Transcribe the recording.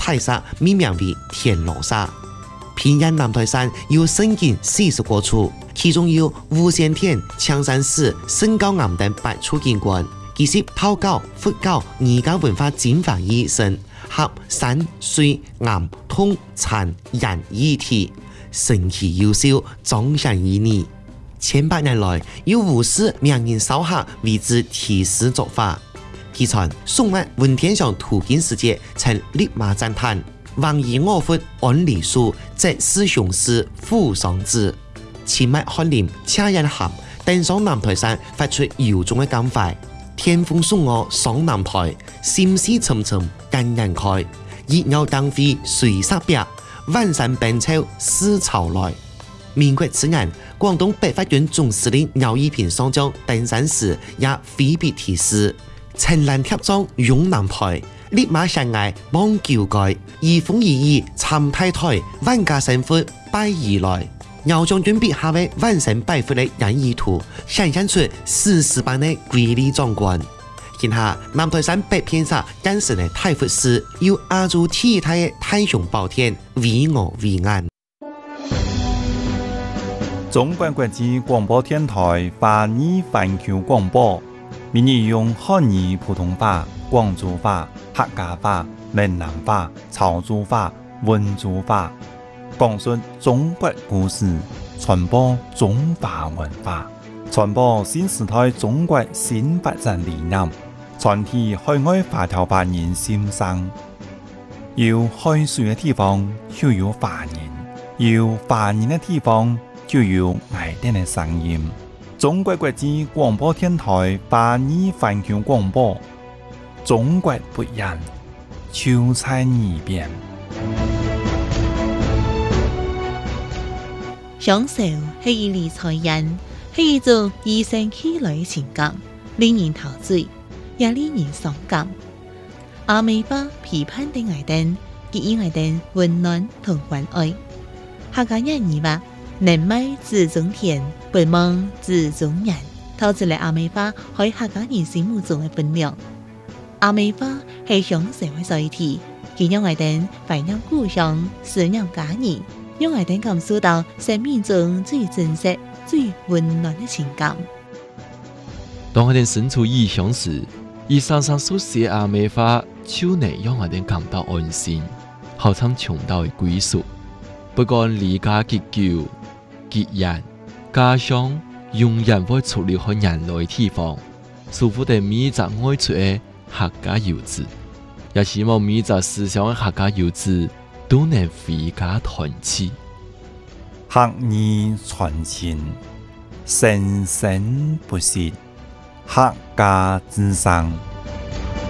台沙命名为天罗沙。平阳南台山有盛景40个处，其中有无线田、枪山寺、圣高岩等8处景观，其是道教、佛教、儒家文化精华于身，合山水岩通禅人一体，神奇优秀，壮象旖旎。千百年来，有无数名人骚客为之题诗作画。据传，宋末文天祥途经世界，曾立马赞叹。王以我佛安理树，则师雄师富桑子。前麦翰林恰人合，登上南台山，发出由衷的感怀。天风送我上南台，心思沉沉更人开。熱牛燈飛水色白，萬山冰草思潮來。民國此年，廣東北法軍總司令廖一平上將登山時，也揮筆題詩：青藍貼裝勇南台。立馬上崖望橋蓋，移風而移參太台，萬家神佛拜而來。姚將軍筆下的萬神拜佛的人意圖，想象出史詩般的瑰麗壯觀。現下南台山北片上更是的太佛寺，有亞洲第一台的太上寶天，為我為安。 中國國際廣播電台華語環球廣播，每日用漢語普通話、廣州話、客家話、閩南話、潮州話、溫州話，講述中國故事，傳播中華文化，傳播新時代中國新發展理念，傳遞海外華僑華人心聲。有海水嘅地方就有華人，有華人嘅地方就有愛人嘅聲音。中國國際廣播電台華語環球廣播，中國不一樣，就在耳邊。 享受係一理財人，係一種與生俱來嘅情感，令人陶醉，也令人傷感。阿美巴批判的愛人，給予愛人溫暖同關愛。客家人語話：能買自種田，不忘自種人，透出嚟阿美巴喺客家人心目中嘅分量。阿美巴係享受嘅載體，佢讓愛人懷念故鄉，思念家人，讓愛人感受到生命中最真實、最溫暖嘅情感。 當我哋身處異鄉時，以常常書寫阿美巴，就能讓我哋感到安心，好像尋到嘅歸屬。不管離家結久、結人，家鄉永遠會出離開人類地方，祝福哋每一個愛出嘅客家遊子，也希望每一個思鄉嘅客家遊子都能回家團聚。 客語傳情，生生不息，客家之聲。